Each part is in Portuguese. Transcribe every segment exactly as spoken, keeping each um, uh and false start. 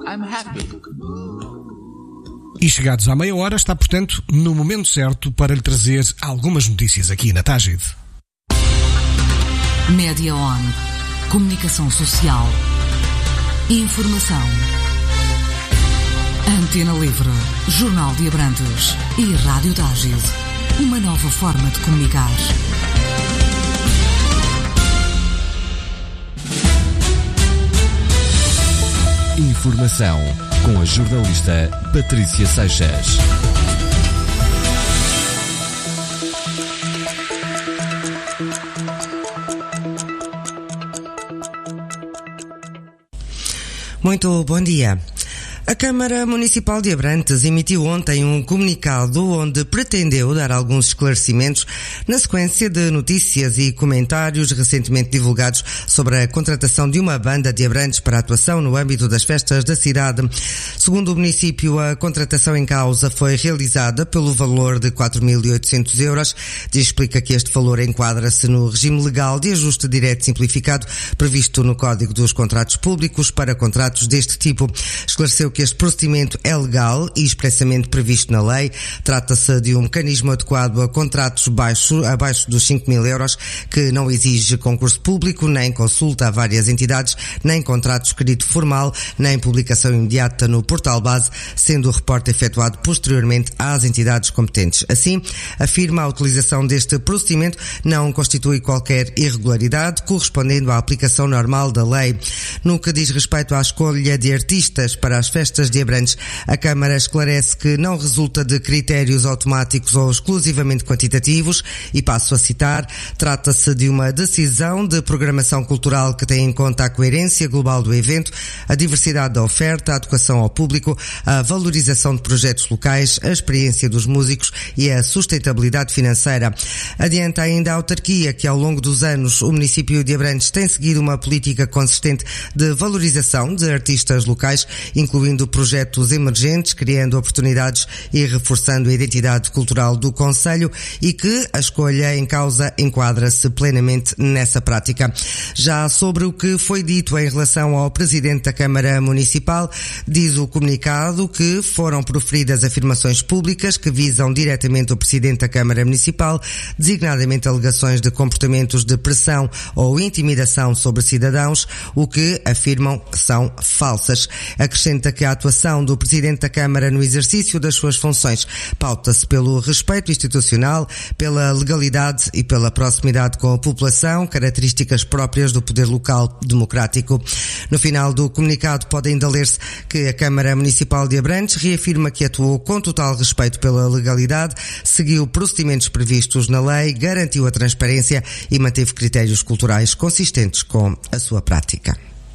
I'm happy. E chegados à meia hora, está, portanto, no momento certo para lhe trazer algumas notícias aqui na Tágide. Média On. Comunicação social. Informação. Antena Livre. Jornal de Abrantes. E Rádio Tágide. Uma nova forma de comunicar. Informação com a jornalista Patrícia Seixas. Muito bom dia. A Câmara Municipal de Abrantes emitiu ontem um comunicado onde pretendeu dar alguns esclarecimentos na sequência de notícias e comentários recentemente divulgados sobre a contratação de uma banda de Abrantes para atuação no âmbito das festas da cidade. Segundo o município, a contratação em causa foi realizada pelo valor de quatro mil e oitocentos euros. Diz, explica que este valor enquadra-se no regime legal de ajuste direto simplificado previsto no Código dos Contratos Públicos para contratos deste tipo. Esclareceu que este procedimento é legal e expressamente previsto na lei. Trata-se de um mecanismo adequado a contratos baixo, abaixo dos cinco mil euros, que não exige concurso público, nem consulta a várias entidades, nem contrato escrito formal, nem publicação imediata no portal base, sendo o reporte efetuado posteriormente às entidades competentes. Assim, afirma, a utilização deste procedimento não constitui qualquer irregularidade, correspondendo à aplicação normal da lei. No que diz respeito à escolha de artistas para as festas de Abrantes, a Câmara esclarece que não resulta de critérios automáticos ou exclusivamente quantitativos e passo a citar, trata-se de uma decisão de programação cultural que tem em conta a coerência global do evento, a diversidade da oferta, a adequação ao público, a valorização de projetos locais, a experiência dos músicos e a sustentabilidade financeira. Adianta ainda a autarquia que ao longo dos anos o município de Abrantes tem seguido uma política consistente de valorização de artistas locais, incluindo projetos emergentes, criando oportunidades e reforçando a identidade cultural do concelho, e que a escolha em causa enquadra-se plenamente nessa prática. Já sobre o que foi dito em relação ao Presidente da Câmara Municipal, diz o comunicado que foram proferidas afirmações públicas que visam diretamente o Presidente da Câmara Municipal, designadamente alegações de comportamentos de pressão ou intimidação sobre cidadãos, o que afirmam são falsas. Acrescenta que a atuação do Presidente da Câmara no exercício das suas funções pauta-se pelo respeito institucional, pela legalidade e pela proximidade com a população, características próprias do poder local democrático. No final do comunicado pode ainda ler-se que a Câmara Municipal de Abrantes reafirma que atuou com total respeito pela legalidade, seguiu procedimentos previstos na lei, garantiu a transparência e manteve critérios culturais consistentes com a sua prática.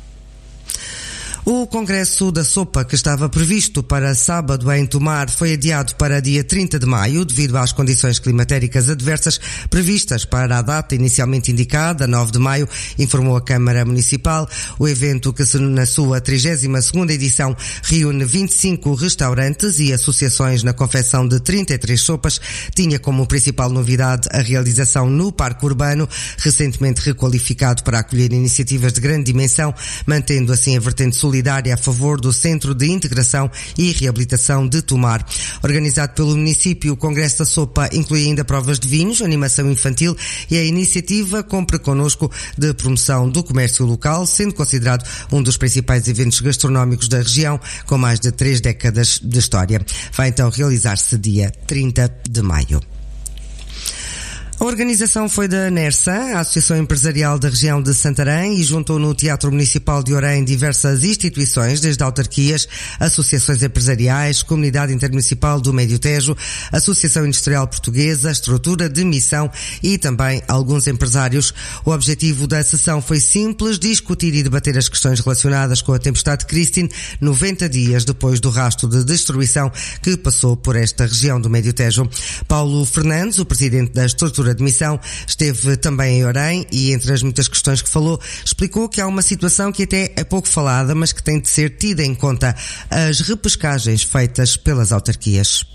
O Congresso da Sopa, que estava previsto para sábado em Tomar, foi adiado para dia trinta de maio devido às condições climatéricas adversas previstas para a data inicialmente indicada, nove de maio, informou a Câmara Municipal. O evento, que na sua trigésima segunda edição reúne vinte e cinco restaurantes e associações na confecção de trinta e três sopas, tinha como principal novidade a realização no Parque Urbano, recentemente requalificado para acolher iniciativas de grande dimensão, mantendo assim a vertente solidária a favor do Centro de Integração e Reabilitação de Tomar. Organizado pelo município, o Congresso da Sopa inclui ainda provas de vinhos, animação infantil e a iniciativa Compre Connosco de promoção do comércio local, sendo considerado um dos principais eventos gastronómicos da região, com mais de três décadas de história. Vai então realizar-se dia trinta de maio. A organização foi da NERSA, a Associação Empresarial da Região de Santarém, e juntou no Teatro Municipal de Orém diversas instituições, desde autarquias, associações empresariais, Comunidade Intermunicipal do Médio Tejo, Associação Industrial Portuguesa, Estrutura de Missão e também alguns empresários. O objetivo da sessão foi simples: discutir e debater as questões relacionadas com a tempestade Christine, noventa dias depois do rastro de destruição que passou por esta região do Médio Tejo. Paulo Fernandes, o presidente da Estrutura de Missão, esteve também em Orém e, entre as muitas questões que falou, explicou que há uma situação que até é pouco falada, mas que tem de ser tida em conta: as repescagens feitas pelas autarquias.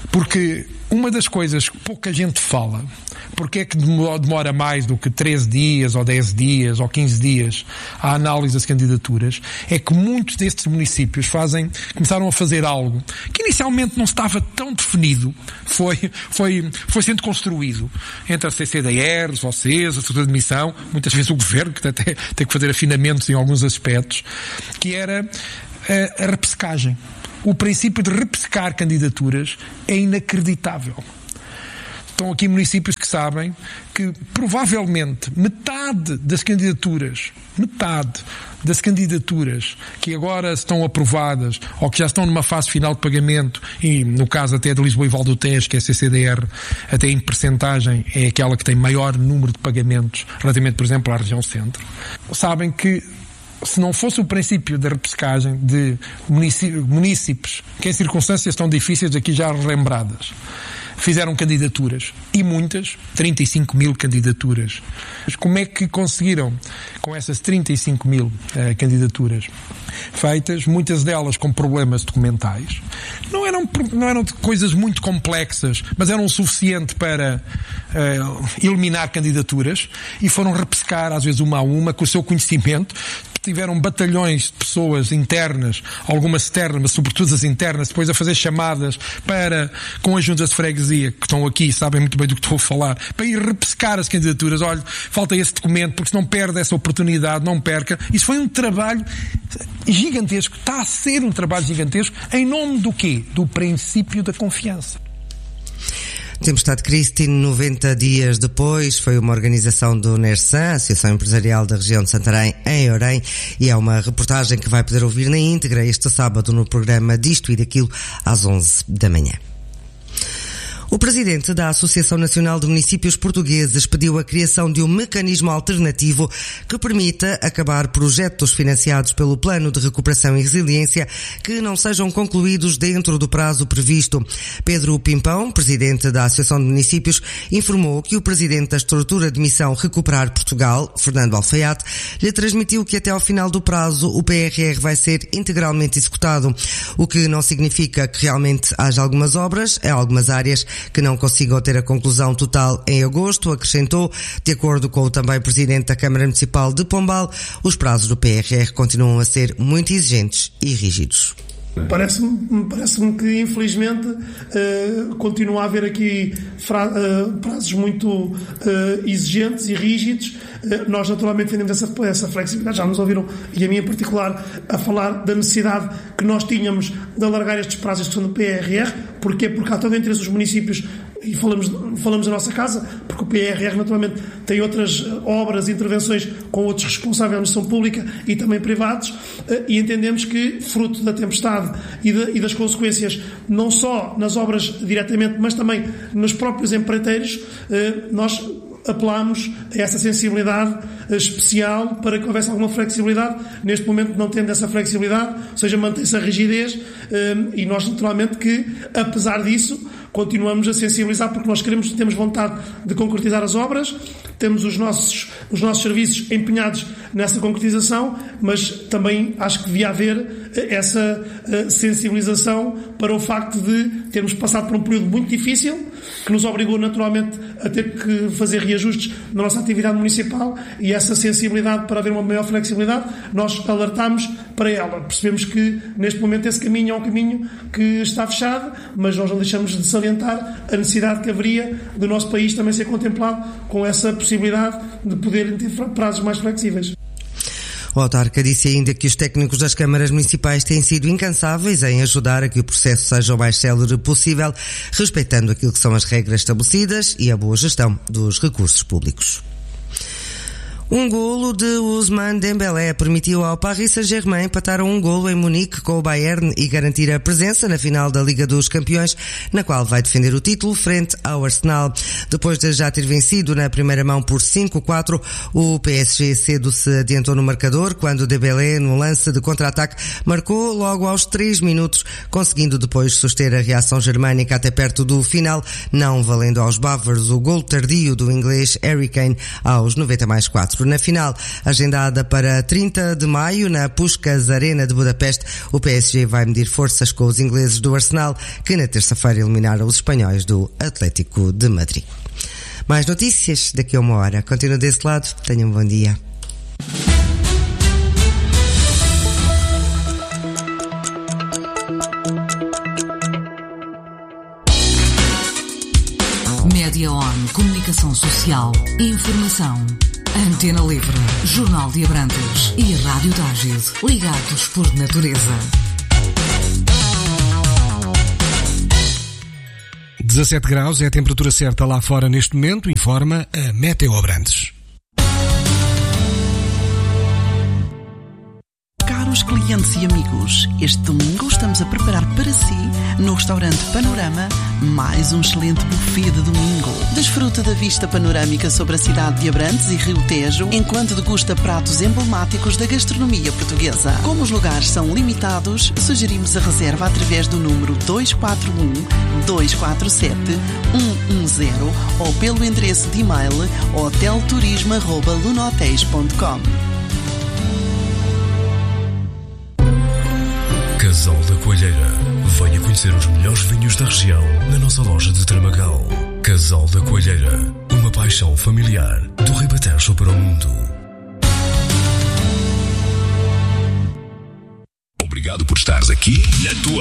Porque uma das coisas que pouca gente fala, porque é que demora mais do que treze dias, ou dez dias, ou quinze dias a análise das candidaturas, é que muitos destes municípios fazem, começaram a fazer algo que inicialmente não estava tão definido, foi, foi, foi sendo construído entre a C C D R, vocês, a Secretaria de Missão, muitas vezes o Governo, que até tem que fazer afinamentos em alguns aspectos, que era a, a repescagem. O princípio de repescar candidaturas é inacreditável. Estão aqui municípios que sabem que provavelmente metade das candidaturas, metade das candidaturas que agora estão aprovadas ou que já estão numa fase final de pagamento, e no caso até de Lisboa e Val do Tejo, que é a C C D R, até em percentagem é aquela que tem maior número de pagamentos relativamente, por exemplo, à região centro, sabem que se não fosse o princípio da repescagem de munícipes que em circunstâncias tão difíceis aqui já relembradas fizeram candidaturas, e muitas, trinta e cinco mil candidaturas. Mas como é que conseguiram, com essas trinta e cinco mil uh, candidaturas feitas, muitas delas com problemas documentais, não eram, não eram coisas muito complexas, mas eram o suficiente para uh, eliminar candidaturas, e foram repescar, às vezes uma a uma, com o seu conhecimento. Tiveram batalhões de pessoas internas, algumas externas, mas sobretudo as internas, depois a fazer chamadas para, com as juntas de freguesia, que estão aqui, sabem muito bem do que estou a falar, para ir repescar as candidaturas. Olha, falta esse documento, porque se não perde essa oportunidade, não perca. Isso foi um trabalho gigantesco, está a ser um trabalho gigantesco, em nome do quê? Do princípio da confiança. Tempestade Christine, noventa dias depois, foi uma organização do NERSAN, Associação Empresarial da Região de Santarém, em Orem, e é uma reportagem que vai poder ouvir na íntegra este sábado no programa Disto e Daquilo, às onze da manhã. O presidente da Associação Nacional de Municípios Portugueses pediu a criação de um mecanismo alternativo que permita acabar projetos financiados pelo Plano de Recuperação e Resiliência que não sejam concluídos dentro do prazo previsto. Pedro Pimpão, presidente da Associação de Municípios, informou que o presidente da estrutura de missão Recuperar Portugal, Fernando Alfaiate, lhe transmitiu que até ao final do prazo o P R R vai ser integralmente executado, o que não significa que realmente haja algumas obras em algumas áreas que não consigam ter a conclusão total em agosto. Acrescentou, de acordo com o também presidente da Câmara Municipal de Pombal, os prazos do P R R continuam a ser muito exigentes e rígidos. Parece-me, parece-me que, infelizmente, uh, continua a haver aqui fra- uh, prazos muito uh, exigentes e rígidos. Uh, nós, naturalmente, defendemos essa, essa flexibilidade. Já nos ouviram, e a mim em particular, a falar da necessidade que nós tínhamos de alargar estes prazos de do P R R. Porquê? Porque há todo o interesse dos municípios, e falamos, falamos da nossa casa, porque o P R R, naturalmente, tem outras obras e intervenções com outros responsáveis da administração pública e também privados, e entendemos que, fruto da tempestade e, de, e das consequências, não só nas obras diretamente, mas também nos próprios empreiteiros, nós apelámos a essa sensibilidade especial para que houvesse alguma flexibilidade. Neste momento não tendo essa flexibilidade, ou seja, mantém-se a rigidez, e nós, naturalmente, que, apesar disso, continuamos a sensibilizar, porque nós queremos, temos vontade de concretizar as obras, temos os nossos, os nossos serviços empenhados nessa concretização, mas também acho que devia haver essa sensibilização para o facto de termos passado por um período muito difícil, que nos obrigou naturalmente a ter que fazer reajustes na nossa atividade municipal, e essa sensibilidade para haver uma maior flexibilidade, nós alertámos para ela. Percebemos que neste momento esse caminho é um caminho que está fechado, mas nós não deixamos de salientar a necessidade que haveria do nosso país também ser contemplado com essa possibilidade de poder ter prazos mais flexíveis. O autarca disse ainda que os técnicos das câmaras municipais têm sido incansáveis em ajudar a que o processo seja o mais célere possível, respeitando aquilo que são as regras estabelecidas e a boa gestão dos recursos públicos. Um golo de Ousmane Dembélé permitiu ao Paris Saint-Germain empatar a um golo em Munique com o Bayern e garantir a presença na final da Liga dos Campeões, na qual vai defender o título frente ao Arsenal. Depois de já ter vencido na primeira mão por cinco a quatro, o P S G cedo se adiantou no marcador, quando Dembélé, no lance de contra-ataque, marcou logo aos três minutos, conseguindo depois suster a reação germânica até perto do final, não valendo aos bávaros o golo tardio do inglês Harry Kane aos noventa mais quatro. quatro. Na final, agendada para trinta de maio, na Puskás Arena de Budapeste, o P S G vai medir forças com os ingleses do Arsenal, que na terça-feira eliminaram os espanhóis do Atlético de Madrid. Mais notícias daqui a uma hora. Continua desse lado. Tenham um bom dia. Média On, comunicação social, informação. Antena Livre, Jornal de Abrantes e Rádio Tágide, ligados por natureza. dezassete graus é a temperatura certa lá fora neste momento, informa a Meteo Abrantes. Caros clientes e amigos, este domingo estamos a preparar para si, no restaurante Panorama, mais um excelente buffet de domingo. Desfruta da vista panorâmica sobre a cidade de Abrantes e Rio Tejo, enquanto degusta pratos emblemáticos da gastronomia portuguesa. Como os lugares são limitados, sugerimos a reserva através do número dois quatro um, dois quatro sete, um um zero ou pelo endereço de e-mail hotelturismo arroba lunotéis ponto com. Casal da Coelheira. Venha conhecer os melhores vinhos da região na nossa loja de Tramagal. Casal da Coelheira. Uma paixão familiar do Ribatejo para o mundo. Obrigado por estares aqui na tua